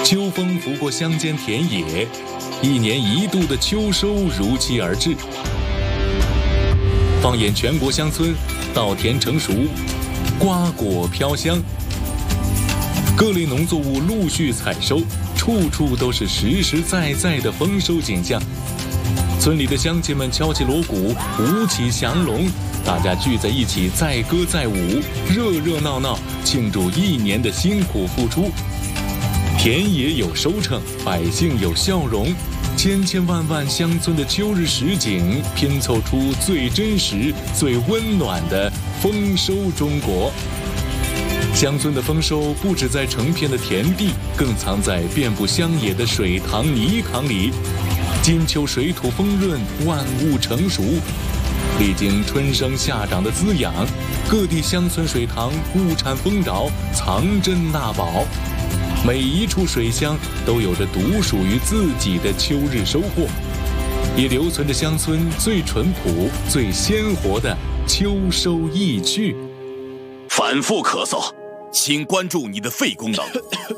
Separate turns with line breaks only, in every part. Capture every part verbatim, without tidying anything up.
秋风拂过乡间田野，一年一度的秋收如期而至。放眼全国乡村，稻田成熟，瓜果飘香，各类农作物陆续采收，处处都是实实在在的丰收景象。村里的乡亲们敲起锣鼓，舞起祥龙，大家聚在一起载歌载舞，热热闹闹庆祝一年的辛苦付出。田野有收成，百姓有笑容，千千万万乡村的秋日实景拼凑出最真实、最温暖的丰收中国。乡村的丰收不止在成片的田地，更藏在遍布乡野的水塘泥塘里。金秋水土丰润，万物成熟，历经春生夏长的滋养，各地乡村水塘物产丰饶，藏珍纳宝。每一处水乡都有着独属于自己的秋日收获，也留存着乡村最淳朴、最鲜活的秋收意趣。
反复咳嗽，请关注你的肺功能。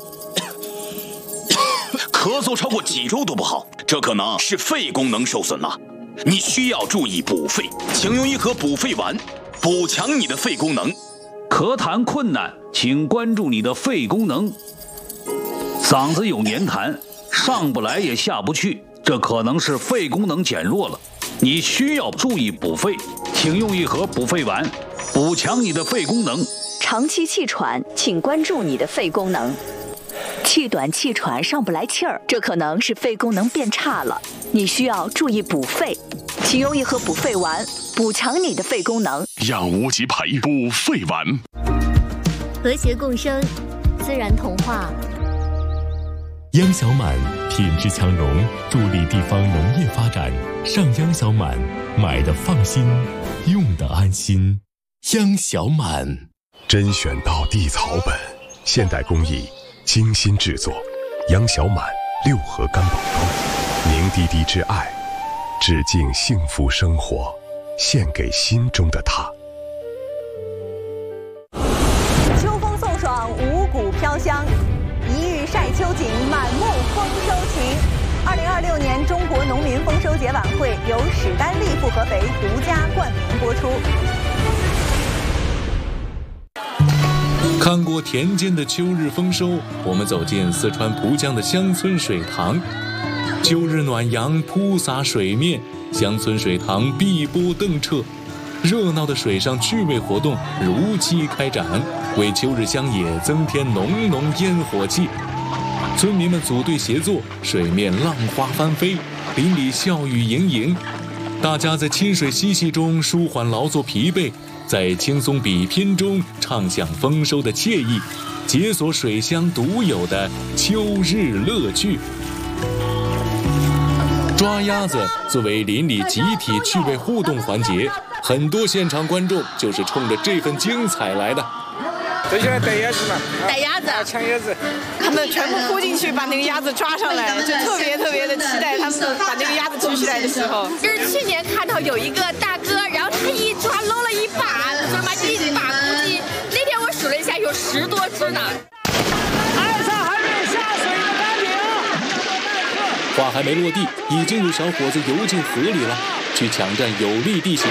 咳嗽超过几周都不好，这可能是肺功能受损了。你需要注意补肺，请用一盒补肺丸，补强你的肺功能。
咳痰困难，请关注你的肺功能。嗓子有黏痰，上不来也下不去，这可能是肺功能减弱了。你需要注意补肺，请用一盒补肺丸，补强你的肺功能。
长期气喘，请关注你的肺功能。气短气喘，上不来气儿，这可能是肺功能变差了。你需要注意补肺，请用一盒补肺丸，补强你的肺功能。
让无极培补肺丸，
和谐共生，自然童话。
央小满品质强农，助力地方农业发展。上央小满，买的放心，用的安心。央小满，
甄选到地草本，现代工艺，精心制作。央小满六合干宝装，凝滴滴之爱，致敬幸福生活，献给心中的他。
秋风送爽，五谷飘香。一日晒秋景，满目丰收情。二零二六年中国农民丰收节晚会由史丹利复合肥独家冠名播出。
看过田间的秋日丰收，我们走进四川蒲江的乡村水塘。秋日暖阳铺洒水面，乡村水塘碧波澄澈，热闹的水上趣味活动如期开展，为秋日乡野增添浓浓烟火气。村民们组队协作，水面浪花翻飞，林里笑语盈盈。大家在清水嬉戏中舒缓劳作疲惫，在轻松比拼中畅享丰收的惬意，解锁水乡独有的秋日乐趣。抓鸭子作为邻里集体趣味互动环节，很多现场观众就是冲着这份精彩来的。
最喜欢逮鸭子嘛，
逮鸭子，
抢鸭子，
他们全部扑进去把那个鸭子抓上来，就特别特别的期待他们把那个鸭子取起来的时候。
就是去年看到有一个大哥，然后他一抓搂了一把，就是把这一把估计那天我数了一下有十多只呢。
岸上还没有下水的单顶。
话还没落地，已经有小伙子游进河里了，去抢占有利地形。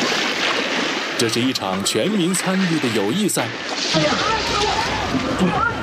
这是一场全民参与的友谊赛。